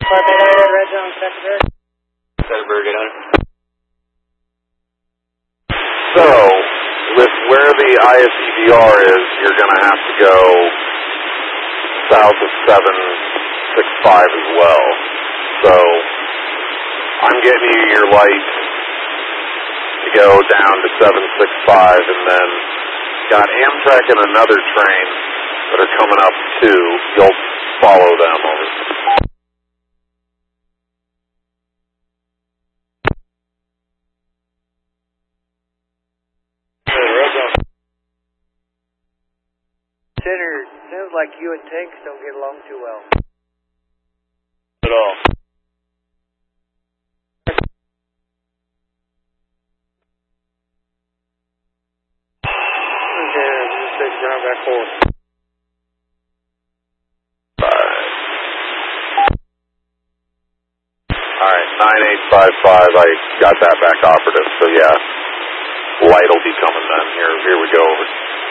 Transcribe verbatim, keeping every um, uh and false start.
elevated, red zone, Centerburg. Centerburg, get on it. So, with where the I S E V R is, you're going to have to go south of seven six five as well. So, I'm getting you your light to go down to seven six five, and then got Amtrak and another train that are coming up too. You'll follow them over. Center, sounds like you and Tanks don't get along too well. At all. Okay, just take ground back forward. Alright, nine eight five five, I got that back operative, so yeah, light will be coming then. Here, here we go over.